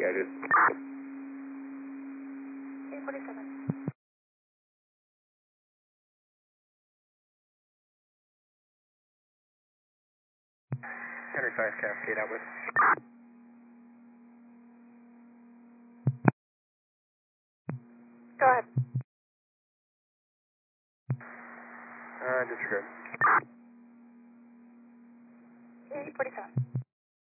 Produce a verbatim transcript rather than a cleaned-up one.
cascaded. eight forty-seven. Henry five cascade outward. Go ahead. Uh, disregard. eight forty-seven.